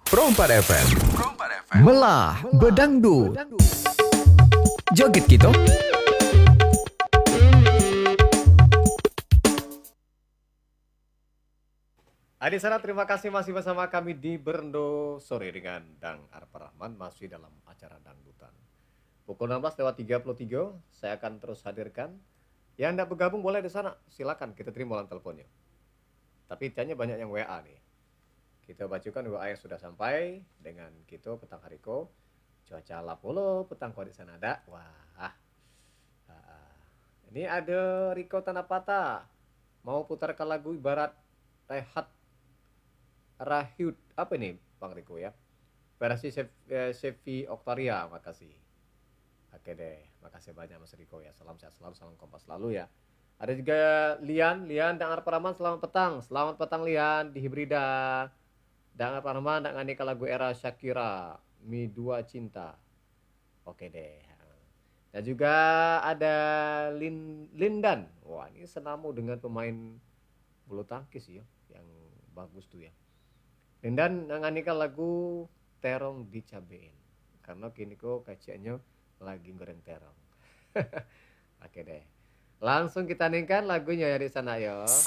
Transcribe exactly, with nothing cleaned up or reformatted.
Perompat F M. Melah bedangdut. Joget gitu. Adi Sana, terima kasih masih bersama kami di Berndo Sore dengan Dang Arpa Rahman masih dalam acara Dangdutan. Pukul enam belas lewat tiga puluh tiga, saya akan terus hadirkan. Yang tidak bergabung boleh di sana, silakan kita terima ulang teleponnya. Tapi tanya banyak yang W A nih. Kita bacakan W A yang sudah sampai dengan kita petang hari ko. Cuaca lapolo petang ko di sana ada. Wah. Ah. Ini ada Riko Tanapata. Mau putarkan lagu ibarat Rehat Rahyud. Apa ini Bang Riko ya? Versi Sevi Oktaria, makasih. Oke deh, makasih banyak Mas Riko ya. Salam sehat selalu, salam kompas selalu ya. Ada juga Lian, Lian dan Arparaman, selamat petang. Selamat petang Lian di Hibrida. Dan Arparaman dan aneka lagu era Shakira, Mi Dua Cinta. Oke deh. Dan juga ada Lin, Lindan. Wah, ini senamu dengan pemain bulu tangkis ya, yang bagus tuh ya. Lindan nganyikan lagu Terong Dicabein. Karena kini kok kacanya lagi goreng terong. Oke deh. Langsung kita nyanyikan lagunya ya di sana yo.